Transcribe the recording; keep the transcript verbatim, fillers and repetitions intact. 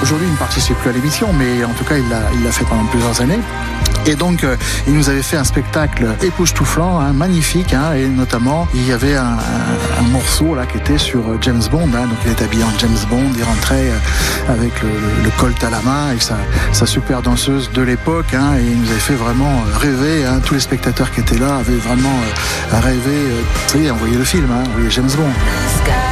Aujourd'hui, il ne participe plus à l'émission, mais en tout cas, il l'a, il l'a fait pendant plusieurs années. Et donc, euh, il nous avait fait un spectacle époustouflant, hein, magnifique, hein, et notamment, il y avait un, un, un morceau là qui était sur James Bond. Hein, donc, il était habillé en James Bond, il rentrait euh, avec le, le, le Colt à la main, avec sa, sa super danseuse de l'époque, hein, et il nous avait fait vraiment rêver. Hein, tous les spectateurs qui étaient là avaient vraiment euh, rêvé. Euh, vous voyez, on voyait le film, hein, on voyait James Bond.